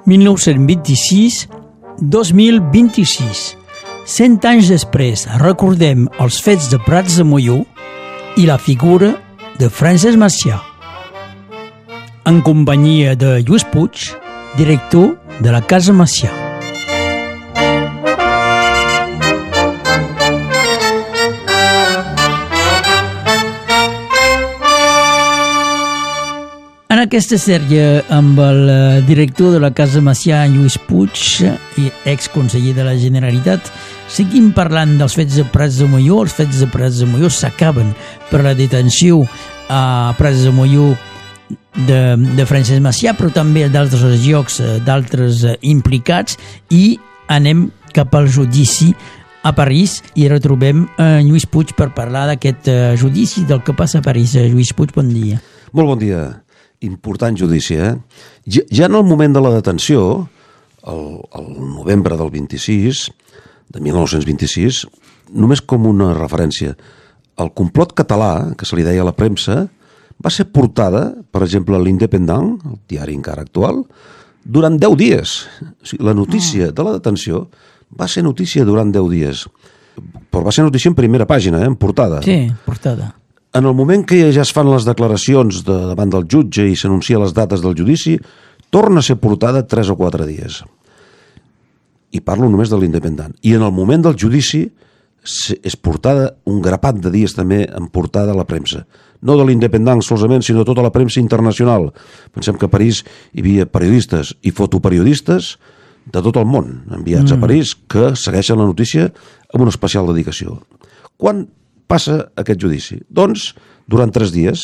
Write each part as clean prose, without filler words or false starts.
1926-2026. 100 anys després recordem els fets de Prats de Molló i la figura de Francesc Macià, en companyia de Lluís Puig, director de la Casa Macià. En aquesta sèrie amb el director de la Casa Macià, Lluís Puig, i exconseller de la Generalitat, seguim parlant dels fets de Prats de Molló. Els fets de Prats de Molló s'acaben per la detenció a Prats de Molló de Francesc Macià, però també d'altres llocs, d'altres implicats, i anem cap al judici a París i retrobem Lluís Puig per parlar d'aquest judici, del que passa a París. Lluís Puig, bon dia. Molt bon dia. Important judici, eh? Ja en el moment de la detenció, el novembre del 26, de 1926, només com una referència, el complot català, que se li deia a la premsa, va ser portada, per exemple, a l'Independent, el diari encara actual, durant 10 dies. O sigui, la notícia de la detenció va ser notícia durant 10 dies. Però va ser notícia en primera pàgina, en portada. Sí, portada. En el moment que ja es fan les declaracions davant del jutge i s'anuncia les dates del judici, torna a ser portada 3 o 4 dies. I parlo només de l'Independent. I en el moment del judici és portada un grapat de dies també en portada a la premsa. No de l'Independent solament, sinó tota la premsa internacional. Pensem que a París hi havia periodistes i fotoperiodistes de tot el món enviats a París que segueixen la notícia amb una especial dedicació. Quan passa aquest judici? Doncs durant 3 dies,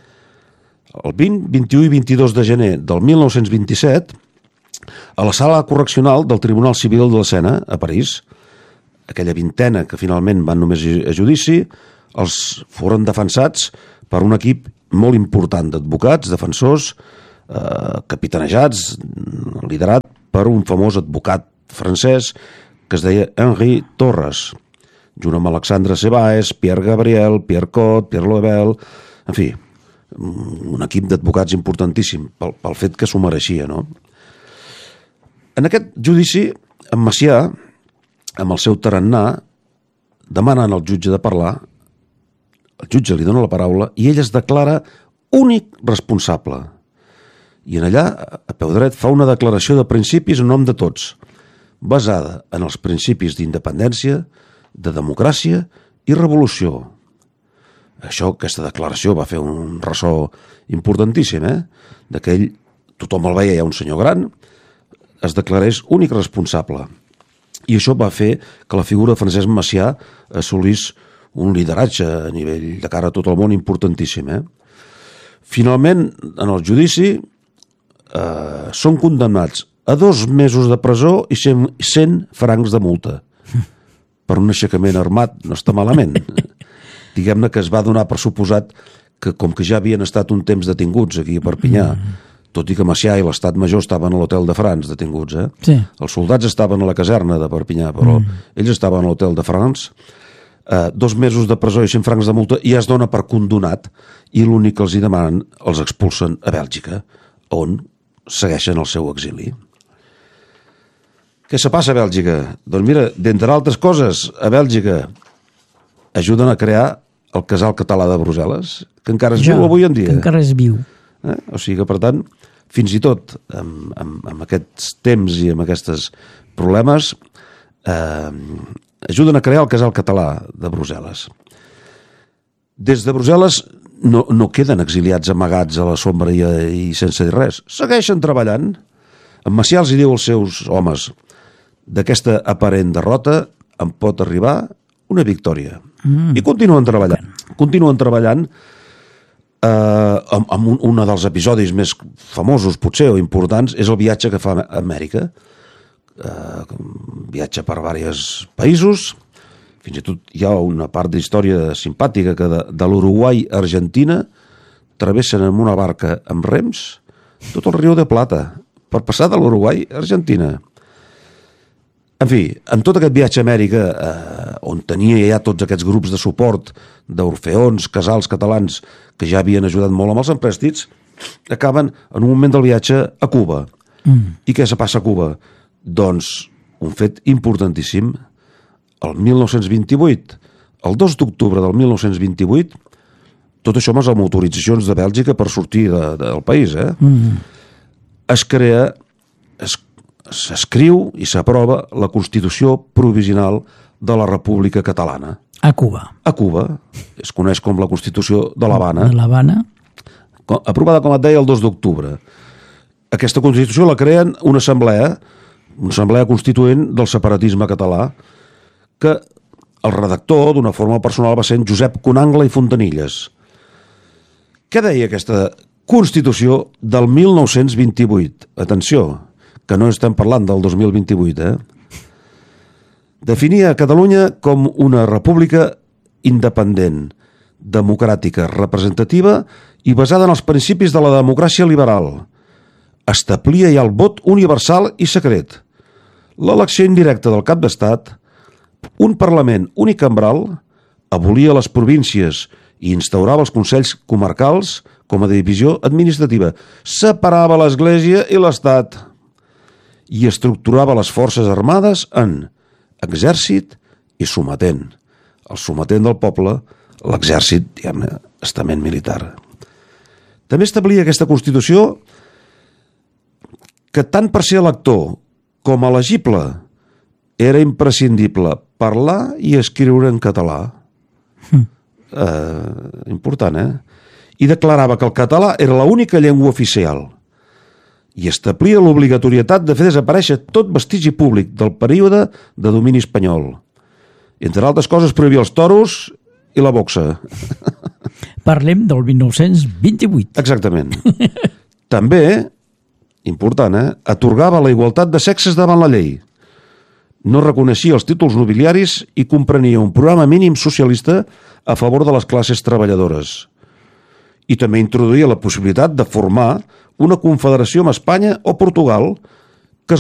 el 20, 21 i 22 de gener del 1927, a la sala correccional del Tribunal Civil de la Sena, a París, aquella vintena que finalment van només a judici, els foren defensats per un equip molt important d'advocats, defensors, capitanejats, liderat per un famós advocat francès que es deia Henri Torres, junt amb Alexandre Sebaes, Pierre Gabriel, Pierre Cot, Pierre Loebel, en fi, un equip d'advocats importantíssim pel fet que s'ho mereixia, no? En aquest judici, en Macià, amb el seu tarannà, demanen al jutge de parlar, el jutge li dona la paraula i ell es declara únic responsable. I en allà, a peu dret, fa una declaració de principis en nom de tots, basada en els principis d'independència, de democràcia i revolució. Aquesta declaració va fer un ressò importantíssim, d'aquell, tothom el veia ja un senyor gran, es declarés únic responsable. I això va fer que la figura de Francesc Macià assolís un lideratge a nivell de cara a tot el món importantíssim. Finalment, en el judici, són condemnats a 2 mesos de presó i 100 francs de multa. Per un aixecament armat no està malament. Diguem-ne que es va donar per suposat que, com que ja havien estat un temps detinguts aquí a Perpinyà, tot i que Macià i l'Estat Major estaven a l'Hotel de France detinguts, Sí. Els soldats estaven a la caserna de Perpinyà, però ells estaven a l'Hotel de France, 2 mesos de presó i 100 francs de multa, i es dona per condonat, i l'únic que els hi demanen, els expulsen a Bèlgica, on segueixen el seu exili. Què se passa a Bèlgica? Doncs mira, d'entre altres coses, a Bèlgica ajuden a crear el Casal Català de Brussel·les, que encara es viu avui en dia. Que encara es viu. O sigui que, per tant, fins i tot amb aquests temps i amb aquests problemes, ajuden a crear el Casal Català de Brussel·les. Des de Brussel·les no queden exiliats amagats a la sombra i sense dir res. Segueixen treballant. En Macià els hi diu als seus homes: d'aquesta aparent derrota en pot arribar una victòria. I continuen treballant. Continuen treballant amb un dels episodis més famosos, potser, o importants, és el viatge que fa a Amèrica. Viatja per diversos països. Fins i tot hi ha una part d'història simpàtica que de l'Uruguai a Argentina travessen amb una barca amb rems tot el Riu de Plata per passar de l'Uruguai a Argentina. En fi, en tot aquest viatge a Amèrica, on tenia ja tots aquests grups de suport d'orfeons, casals catalans que ja havien ajudat molt amb els emprèstits, acaben en un moment del viatge a Cuba. I què se passa a Cuba? Doncs un fet importantíssim. El 1928, el 2 d'octubre del 1928, tot això amb les autoritzacions de Bèlgica per sortir del país, es crea, s'escriu i s'aprova la Constitució Provisional de la República Catalana. A Cuba. A Cuba. Es coneix com la Constitució de l'Havana. De l'Havana. Aprovada, com et deia, el 2 d'octubre. Aquesta Constitució la creen una assemblea constituent del separatisme català, que el redactor, d'una forma personal, va ser en Josep Conangla i Fontanilles. Què deia aquesta Constitució del 1928? Atenció, que no estem parlant del 2028, Definia Catalunya com una república independent, democràtica, representativa i basada en els principis de la democràcia liberal. Establia ja el vot universal i secret, l'elecció indirecta del cap d'estat, un Parlament unicambral, abolia les províncies i instaurava els consells comarcals com a divisió administrativa, separava l'Església i l'Estat i estructurava les forces armades en exèrcit i sometent. El sometent del poble, l'exèrcit, diguem-ne, estament militar. També establia aquesta Constitució que tant per ser elector com elegible era imprescindible parlar i escriure en català. Important, I declarava que el català era l'única llengua oficial i establia l'obligatorietat de fer desaparèixer tot vestigi públic del període de domini espanyol. Entre altres coses, prohibia els toros i la boxa. Parlem del 1928. Exactament. També, important, atorgava la igualtat de sexes davant la llei. No reconeixia els títols nobiliaris i comprenia un programa mínim socialista a favor de les classes treballadores. I també introduïa la possibilitat de formar una confederació amb Espanya o Portugal